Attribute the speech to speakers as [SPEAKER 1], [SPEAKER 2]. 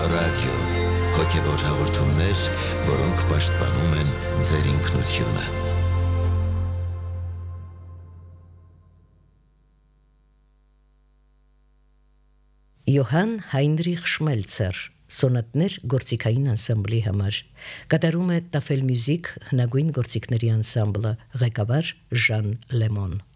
[SPEAKER 1] ռադիո, հոգևոր հաղորդումներ, որոնք պաշտպանում են ձեր ինքնությունը։
[SPEAKER 2] Յոհան Հայնրիխ Շմելցեր Սոնատներ գործիքային անսամբլի համար կատարում է Տաֆել Մյուզիք հնագույն գործիքների անսամբլը, ղեկավար Ժան Լեմոն։